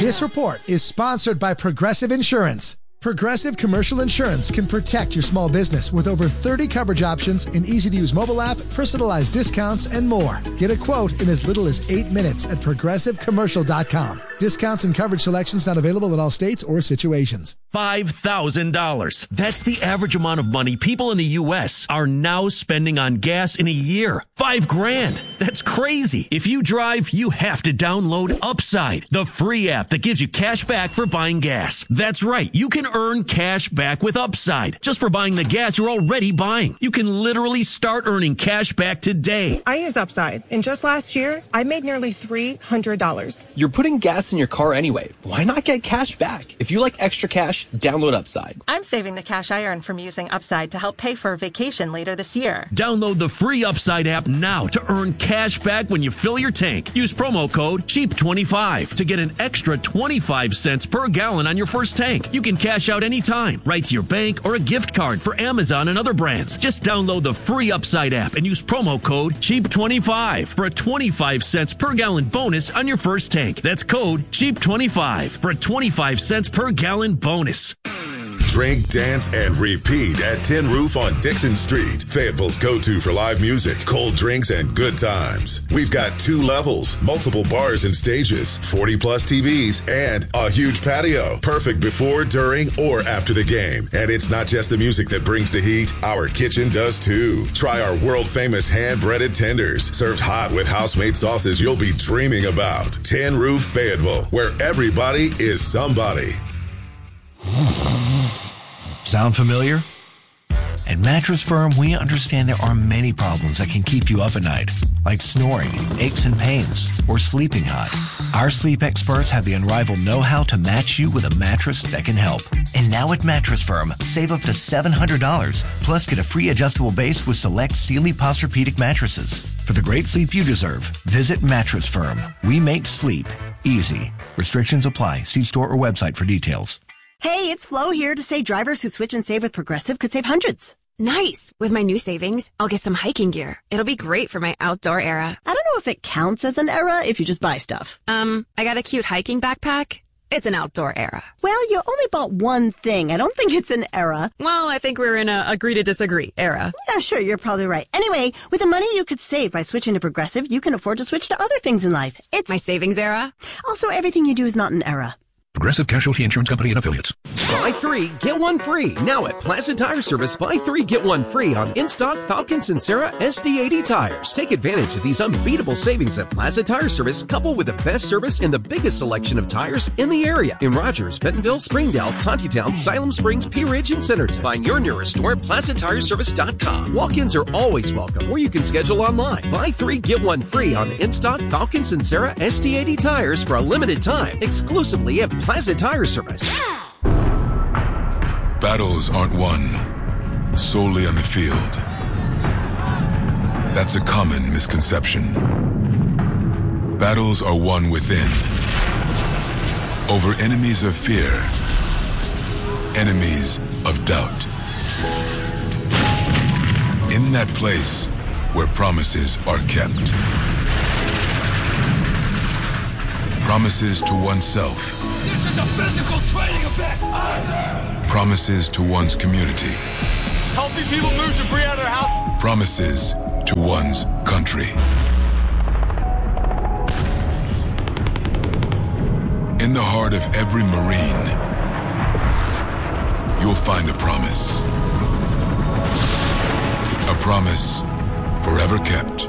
This report is sponsored by Progressive Insurance. Progressive Commercial Insurance can protect your small business with over 30 coverage options, an easy-to-use mobile app, personalized discounts, and more. Get a quote in as little as 8 minutes at progressivecommercial.com. Discounts and coverage selections not available in all states or situations. $5,000. That's the average amount of money people in the U.S. are now spending on gas in a year. $5,000. That's crazy. If you drive, you have to download Upside, the free app that gives you cash back for buying gas. That's right. You can earn cash back with Upside just for buying the gas you're already buying. You can literally start earning cash back today. I use Upside, and just last year, I made nearly $300. You're putting gas in your car anyway. Why not get cash back? If you like extra cash, download Upside. I'm saving the cash I earn from using Upside to help pay for a vacation later this year. Download the free Upside app now to earn cash back when you fill your tank. Use promo code CHEAP25 to get an extra 25 cents per gallon on your first tank. You can cash out anytime, right to your bank or a gift card for Amazon and other brands. Just download the free Upside app and use promo code CHEAP25 for a 25 cents per gallon bonus on your first tank. That's code CHEAP25 for a 25 cents per gallon bonus. Drink, dance, and repeat at Tin Roof on Dixon Street. Fayetteville's go-to for live music, cold drinks, and good times. We've got 2 levels, multiple bars and stages, 40-plus TVs, and a huge patio. Perfect before, during, or after the game. And it's not just the music that brings the heat. Our kitchen does too. Try our world-famous hand-breaded tenders, served hot with house-made sauces you'll be dreaming about. Tin Roof Fayetteville, where everybody is somebody. Sound familiar? At Mattress Firm, we understand there are many problems that can keep you up at night, like snoring, aches and pains, or sleeping hot. Our sleep experts have the unrivaled know-how to match you with a mattress that can help. And now at Mattress Firm, save up to $700, plus get a free adjustable base with select Sealy Posturepedic mattresses. For the great sleep you deserve, visit Mattress Firm. We make sleep easy. Restrictions apply. See store or website for details. Hey, it's Flo here to say drivers who switch and save with Progressive could save hundreds. Nice. With my new savings, I'll get some hiking gear. It'll be great for my outdoor era. I don't know if it counts as an era if you just buy stuff. I got a cute hiking backpack. It's an outdoor era. Well, you only bought one thing. I don't think it's an era. Well, I think we're in a agree to disagree era. Yeah, sure, you're probably right. Anyway, with the money you could save by switching to Progressive, you can afford to switch to other things in life. It's my savings era. Also, everything you do is not an era. Progressive Casualty Insurance Company and Affiliates. Buy 3, get 1 free. Now at Plaza Tire Service, buy 3, get 1 free on in-stock Falcon Sincera SD80 tires. Take advantage of these unbeatable savings at Plaza Tire Service, coupled with the best service and the biggest selection of tires in the area. In Rogers, Bentonville, Springdale, Tontitown, Siloam Springs, Pea Ridge, and Centerton. Find your nearest store at PlazaTireService.com. Walk-ins are always welcome, or you can schedule online. Buy 3, get 1 free on in-stock Falcon Sincera SD80 tires for a limited time, exclusively at Plaza Tire Service. Battles aren't won solely on the field. That's a common misconception. Battles are won within, over enemies of fear, enemies of doubt. In that place where promises are kept. Promises to oneself. This is a physical training event! Promises to one's community. Helping people move debris out of their house. Promises to one's country. In the heart of every Marine, you'll find a promise. A promise forever kept.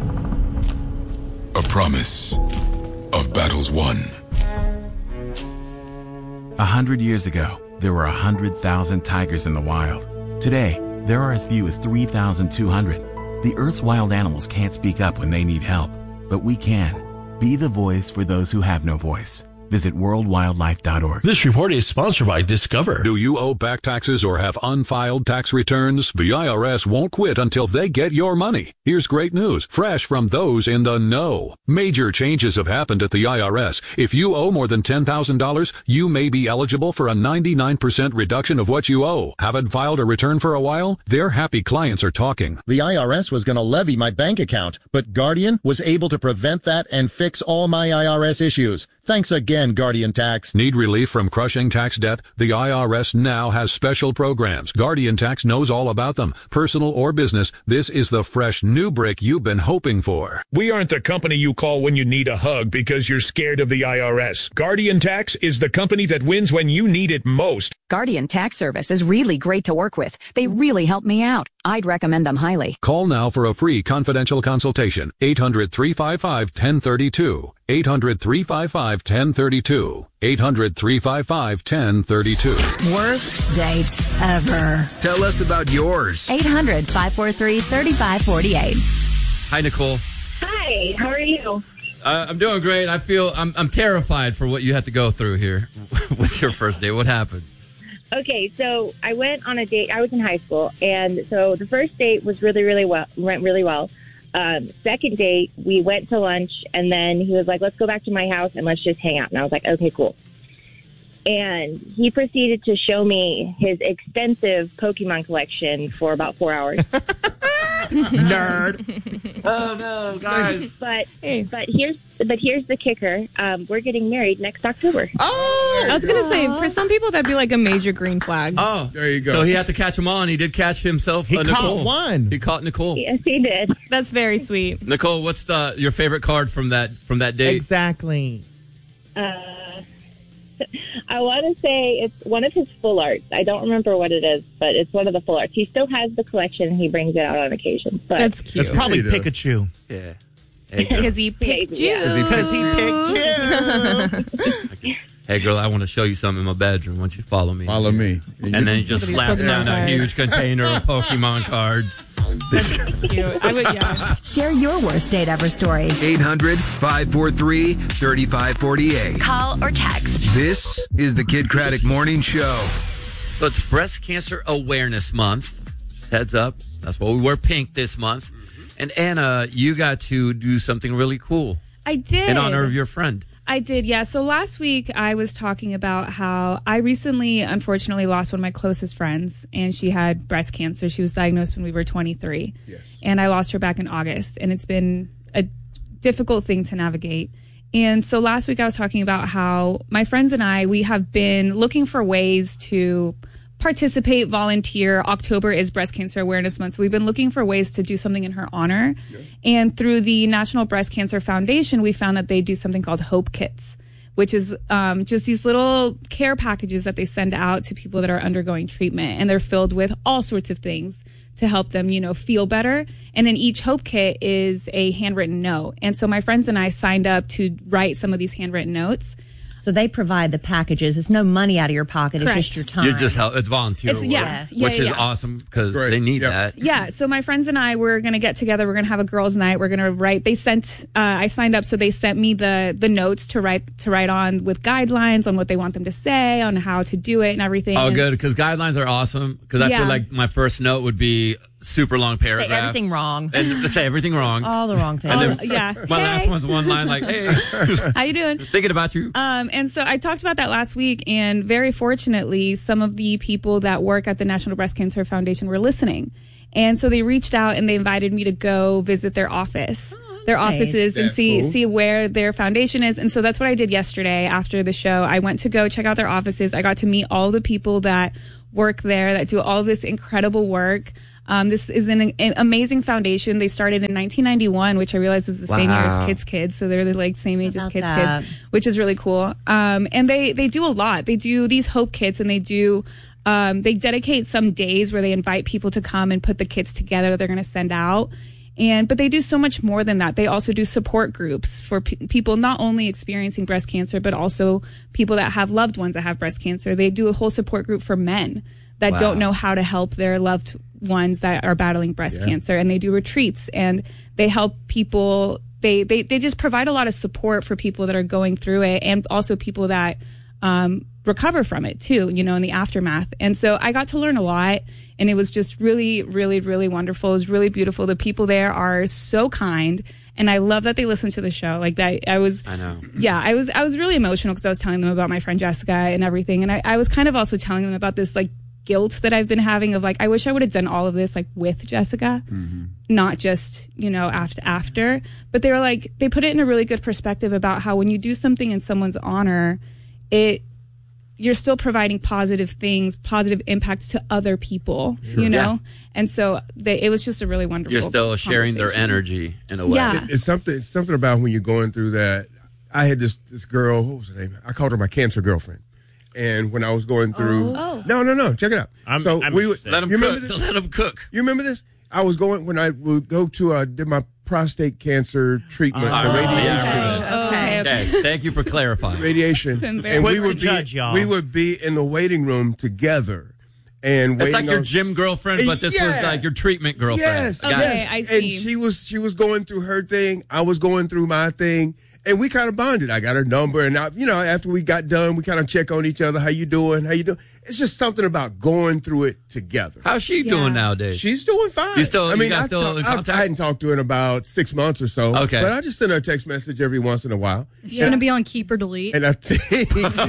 A promise of battles won. 100 years ago, there were 100,000 tigers in the wild. Today, there are as few as 3,200. The Earth's wild animals can't speak up when they need help, but we can. Be the voice for those who have no voice. Visit worldwildlife.org. This report is sponsored by Discover. Do you owe back taxes or have unfiled tax returns? The IRS won't quit until they get your money. Here's great news, fresh from those in the know. Major changes have happened at the IRS. If you owe more than $10,000, you may be eligible for a 99% reduction of what you owe. Haven't filed a return for a while? Their happy clients are talking. The IRS was going to levy my bank account, but Guardian was able to prevent that and fix all my IRS issues. Thanks again, Guardian Tax. Need relief from crushing tax debt? The IRS now has special programs. Guardian Tax knows all about them. Personal or business, this is the fresh new break you've been hoping for. We aren't the company you call when you need a hug because you're scared of the IRS. Guardian Tax is the company that wins when you need it most. Guardian Tax Service is really great to work with. They really helped me out. I'd recommend them highly. Call now for a free confidential consultation. 800-355-1032. 800-355-1032. 800-355-1032. Worst dates ever. Tell us about yours. 800-543-3548. Hi, Nicole. Hi, how are you? I'm doing great. I feel I'm terrified for what you had to go through here with your first date. What happened? Okay, so I went on a date. I was in high school, and so the first date was went really well. Second date, we went to lunch, and then he was like, let's go back to my house and let's just hang out. And I was like, okay, cool. And he proceeded to show me his extensive Pokemon collection for about 4 hours. Nerd. Oh no, guys. But here's the kicker. We're getting married next October. Oh, I was gonna say, for some people that'd be like a major green flag. Oh, there you go. So he had to catch them all, and he did catch himself. He Nicole. caught one. He caught Nicole. Yes, he did. That's very sweet. Nicole, what's your favorite card from that date? Exactly. I want to say it's one of his full arts. I don't remember what it is, but it's one of the full arts. He still has the collection, and he brings it out on occasion. But that's cute. It's probably Pikachu. Yeah. Because he picked you. Because he picked you. Hey, girl, I want to show you something in my bedroom. Why don't you follow me? Follow me. And then he just slaps down a huge container of Pokemon cards. That's cute. I would, yeah. Share your worst date ever story. 800-543-3548. Call or text. This is the Kid Craddock Morning Show. So it's Breast Cancer Awareness Month. Just heads up. That's why we wear pink this month. And Anna, you got to do something really cool. I did. In honor of your friend. I did, yeah. So last week I was talking about how I recently, unfortunately, lost one of my closest friends, and she had breast cancer. She was diagnosed when we were 23. Yes. And I lost her back in August, and it's been a difficult thing to navigate. And so last week I was talking about how my friends and I, we have been looking for ways to participate, volunteer. October is Breast Cancer Awareness Month. So we've been looking for ways to do something in her honor. Yeah. And through the National Breast Cancer Foundation, we found that they do something called Hope Kits, which is just these little care packages that they send out to people that are undergoing treatment. And they're filled with all sorts of things to help them, feel better. And then each Hope Kit is a handwritten note. And so my friends and I signed up to write some of these handwritten notes. So they provide the packages. It's no money out of your pocket. Correct. It's just your time. You're just it's volunteer work, which is awesome because they need that. Yeah. So my friends and I were going to get together. We're going to have a girls' night. We're going to write. They sent. I signed up, so they sent me the notes to write on with guidelines on what they want them to say, on how to do it, and everything. Oh, good, because guidelines are awesome. Because I feel like my first note would be super long paragraph. Say everything wrong. And say everything wrong. All the wrong things. And then my last one's one line like, hey. How you doing? Thinking about you. And so I talked about that last week, and very fortunately, some of the people that work at the National Breast Cancer Foundation were listening. And so they reached out and they invited me to go visit their office. Their offices and see where their foundation is. And so that's what I did yesterday after the show. I went to go check out their offices. I got to meet all the people that work there, that do all this incredible work. This is an amazing foundation. They started in 1991, which I realize is the same year as Kids. So they're the same age as Kids, which is really cool. And they do a lot. They do these Hope Kits, and they do, they dedicate some days where they invite people to come and put the kits together that they're going to send out. But they do so much more than that. They also do support groups for people not only experiencing breast cancer, but also people that have loved ones that have breast cancer. They do a whole support group for men that don't know how to help their loved ones that are battling breast cancer. And they do retreats, and they help people. They just provide a lot of support for people that are going through it, and also people that recover from it too, in the aftermath. And so I got to learn a lot, and it was just really, really, really wonderful. It was really beautiful. The people there are so kind, and I love that they listen to the show. Like that, I know. Yeah, I was really emotional because I was telling them about my friend Jessica and everything. And I was kind of also telling them about this guilt that I've been having of like, I wish I would have done all of this like with Jessica, not just, after. But they were like, they put it in a really good perspective about how when you do something in someone's honor, you're still providing positive things, positive impacts to other people, Yeah. And so it was just a really wonderful You're still sharing their conversation. energy in a way. Yeah. It's something about when you're going through that. I had this girl, what was her name? I called her my cancer girlfriend. And when I was going through, no, check it out. I'm interested. Let 'em you remember cook. this? Let 'em cook. You remember this? I was going when I would go to did my prostate cancer treatment, the radiation. Okay. Thank you for clarifying. Radiation, and we would be in the waiting room together. And It's like waiting your on- gym girlfriend, but this was like your treatment girlfriend. Yes, Got yes. it. I And she was going through her thing. I was going through my thing, and we kind of bonded. I got her number, and after we got done, we kind of check on each other. How you doing? It's just something about going through it together. How's she doing nowadays? She's doing fine. You still, I mean, you guys still in contact? I hadn't talked to her in about 6 months or so. Okay. But I just send her a text message every once in a while. She's going to be on keep or delete. And I think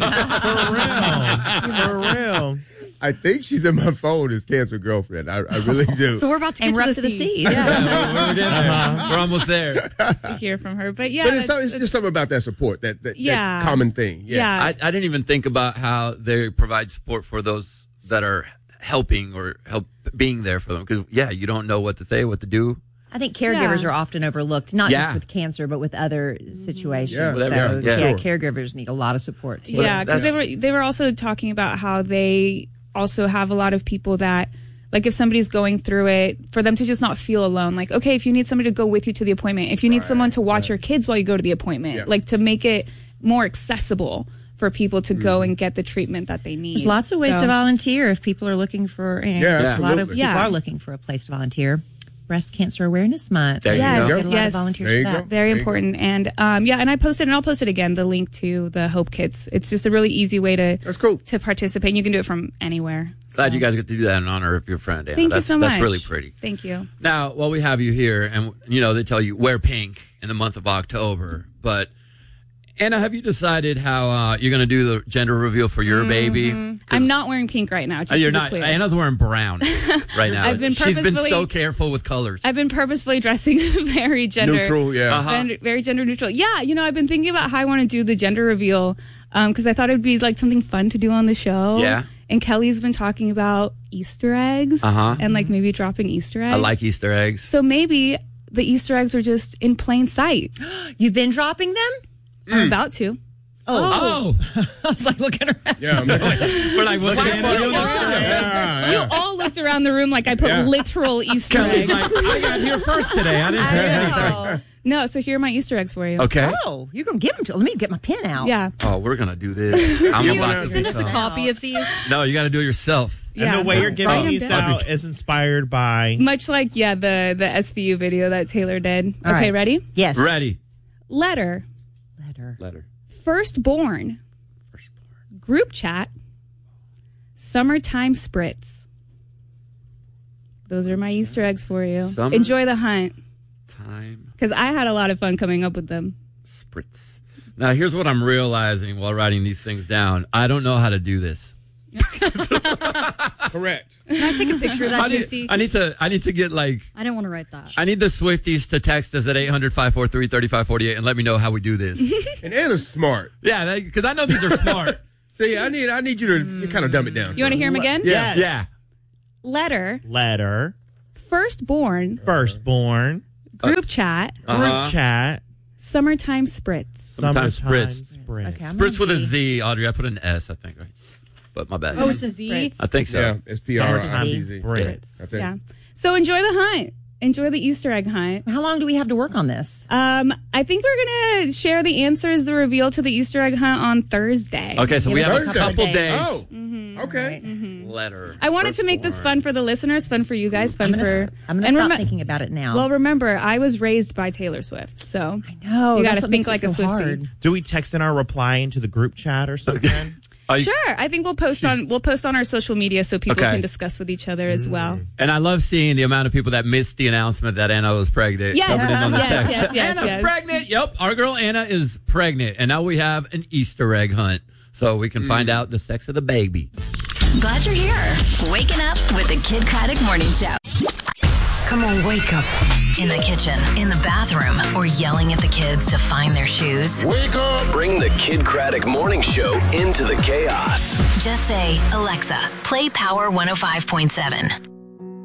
For real. I think she's in my phone as cancer girlfriend. I really do. So we're about to get And to the C's. We're getting there. We're almost there. To hear from her. But yeah. But it's just something about that support, that common thing. Yeah. I didn't even think about how they provide support for those that are helping or being there for them. Because, you don't know what to say, what to do. I think caregivers are often overlooked, not Yeah. just with cancer, but with other situations. Yeah, So, sure. caregivers need a lot of support too. Yeah, because they were also talking about how they also have a lot of people that, like, if somebody's going through it, for them to just not feel alone. Like, okay, if you need somebody to go with you to the appointment, if you need someone to watch your kids while you go to the appointment, like to make it more accessible for people to go and get the treatment that they need. There's lots of ways to volunteer if people are looking for. A lot of people are looking for a place to volunteer. Breast Cancer Awareness Month. There you go. Get a lot of volunteers for that. Very important. And and I posted, and I'll post it again, the link to the Hope Kits. It's just a really easy way to participate. And you can do it from anywhere. Glad you guys get to do that in honor of your friend, Anna. Thank you so much. That's really pretty. Thank you. Now, while we have you here, and they tell you wear pink in the month of October, but Anna, have you decided how you're going to do the gender reveal for your baby? I'm not wearing pink right now. Just You're to be not. clear. Anna's wearing brown right now. She's been purposefully- so careful with colors. I've been purposefully dressing very gender Neutral, yeah. very gender neutral. Yeah, I've been thinking about how I want to do the gender reveal because I thought it'd be like something fun to do on the show. Yeah. And Kelly's been talking about Easter eggs and like maybe dropping Easter eggs. I like Easter eggs. So maybe the Easter eggs are just in plain sight. You've been dropping them? I'm about to. Oh. I was like looking around. Yeah, we're like, what's You all looked around the room like I put literal Easter eggs. I got here first today. I didn't say anything. No, so here are my Easter eggs for you. Okay. Oh, you're going to give them to. Let me get my pen out. Yeah. Oh, we're going to do this. I'm about to Send us a copy of these. No, you got to do it yourself. Yeah. And the way you're giving Write 'em these down. out is inspired by. Much like, the SVU video that Taylor did. All Okay, right. ready? Yes. Ready. Letter. Letter. Firstborn. Group chat. Summertime spritz. Those are my Easter eggs for you. Summer- Enjoy the hunt. Time. Because I had a lot of fun coming up with them. Spritz. Now, here's what I'm realizing while writing these things down. I don't know how to do this. Correct. Can I take a picture of that, JC? I need to get like. I didn't want to write that. I need the Swifties to text us at 800-543-3548 and let me know how we do this. And Anna's smart. Yeah, because I know these are smart. See, I need you to kind of dumb it down. You want to hear them again? Yeah. Yes. Yeah. Letter. Firstborn. Group chat. Group chat. Summertime spritz. Summertime spritz. Okay, I'm Spritz with a gonna Z, Audrey. I put an S, I think, right? But my bad. Oh, it's a Z? I think so. Yeah, it's PRIZ. Spritz. Yeah. So enjoy the hunt. Enjoy the Easter egg hunt. How long do we have to work on this? I think we're going to share the answers, the reveal to the Easter egg hunt on Thursday. Okay, so we have a couple days. Oh, okay. Letter. I wanted to make this fun for the listeners, fun for you guys, fun for... I'm going to stop thinking about it now. Well, remember, I was raised by Taylor Swift, so... I know. You that's got to what think makes like it a so Swiftie. hard. Do we text in our reply into the group chat or something? Sure. I think we'll post on our social media so people Okay. can discuss with each other as well. And I love seeing the amount of people that missed the announcement that Anna was pregnant. Yes. Coming in on the text. Yes, Anna's yes. pregnant. Yep, our girl Anna is pregnant. And now we have an Easter egg hunt. So we can find out the sex of the baby. Glad you're here. Waking up with the Kid Craddock Morning Show. Come on, wake up. In the kitchen, in the bathroom, or yelling at the kids to find their shoes. Wake up. Bring the Kid Craddock Morning Show into the chaos. Just say, Alexa, play Power 105.7.